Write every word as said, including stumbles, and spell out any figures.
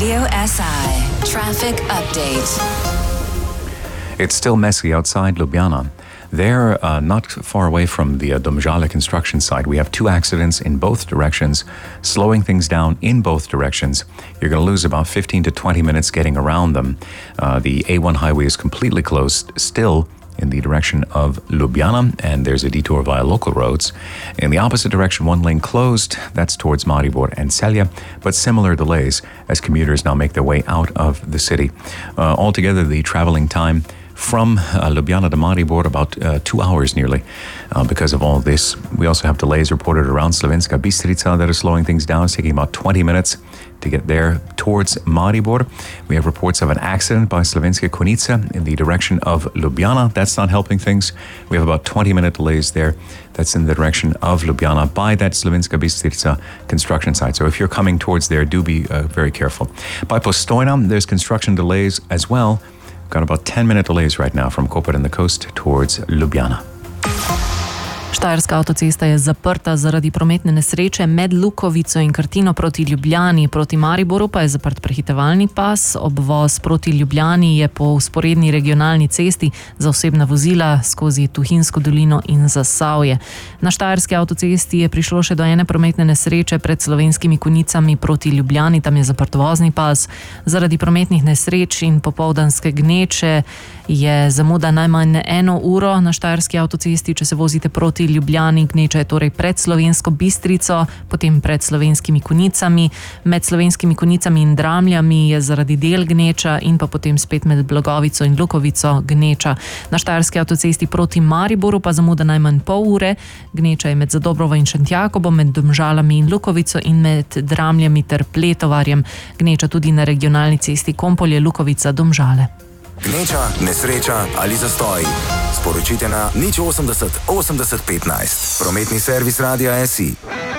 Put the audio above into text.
Radio S I. Traffic update. It's still messy outside Ljubljana. There, uh, not far away from the uh, Domžale construction site, we have two accidents in both directions, slowing things down in both directions. You're going to lose about fifteen to twenty minutes getting around them. Uh, the A one highway is completely closed still in the direction of Ljubljana, and there's a detour via local roads. In the opposite direction, one lane closed, that's towards Maribor and Celje, but similar delays as commuters now make their way out of the city. Uh, altogether, the traveling time from uh, Ljubljana to Maribor, about uh, two hours nearly uh, because of all this. We also have delays reported around Slovenska Bistrica that are slowing things down. It's taking about twenty minutes to get there towards Maribor. We have reports of an accident by Slovenska Konjica in the direction of Ljubljana. That's not helping things. We have about twenty minute delays there. That's in the direction of Ljubljana by that Slovenska Bistrica construction site. So if you're coming towards there, do be uh, very careful. By Postojna, there's construction delays as well. Got about ten minute delays right now from Koper and the coast towards Ljubljana. Štajerska avtocesta je zaprta zaradi prometne nesreče med Lukovico in Krtino proti Ljubljani. Proti Mariboru pa je zaprt prehitevalni pas. Obvoz proti Ljubljani je po vzporedni regionalni cesti za osebna vozila skozi Tuhinjsko dolino in Zasavje. Na štajerski avtocesti je prišlo še do ene prometne nesreče pred Slovenskimi Konjicami proti Ljubljani. Tam je zaprt vozni pas. Zaradi prometnih nesreč in popoldanske gneče je zamuda najmanj eno uro na štajerski avtocesti, če se vozite proti Ljubljani. Gneča je torej pred Slovensko Bistrico, potem pred Slovenskimi Konjicami. Med Slovenskimi Konjicami in Dramljami je zaradi del gneča in pa potem spet med Blagovico in Lukovico gneča. Na štajerski avtocesti proti Mariboru pa zamuda najmanj pol ure. Gneča je med Zadobrovo in Šentjakobom, med Domžalami in Lukovico in med Dramljami ter Pletovarjem. Gneča tudi na regionalni cesti Kompolje, Lukovica, Domžale. Gneča, nesreča ali zastoj. Sporočite na nič osemdeset osemdeset petnajst. Prometni servis Radia S I.